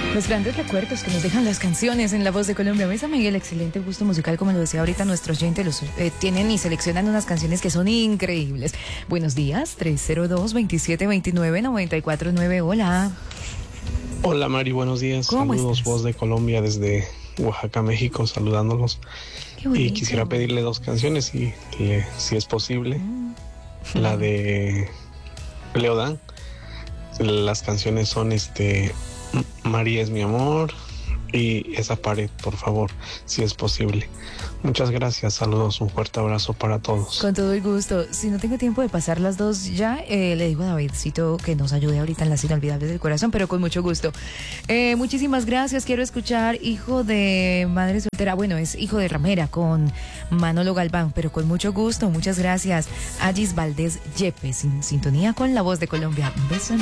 Los grandes recuerdos que nos dejan las canciones en La Voz de Colombia. ¿Ves, Miguel? Excelente gusto musical, como lo decía ahorita nuestro oyente. Los tienen y seleccionan unas canciones que son increíbles. Buenos días, 302-2729-949. Hola. Hola, Mari, buenos días. Saludos, Voz de Colombia desde Oaxaca, México, saludándolos. Y quisiera pedirle dos canciones, si es posible. La de Leodán. Las canciones son María es mi amor y Esa pared, por favor, si es posible. Muchas gracias, saludos, un fuerte abrazo para todos. Con todo el gusto. Si no tengo tiempo de pasar las dos ya, le digo a Davidcito que nos ayude ahorita en las inolvidables del corazón, pero con mucho gusto. Muchísimas gracias. Quiero escuchar Hijo de Madre Soltera. Bueno, es Hijo de Ramera con Manolo Galván, pero con mucho gusto. Muchas gracias. Agis Valdés Yepes, en sintonía con La Voz de Colombia. Un beso.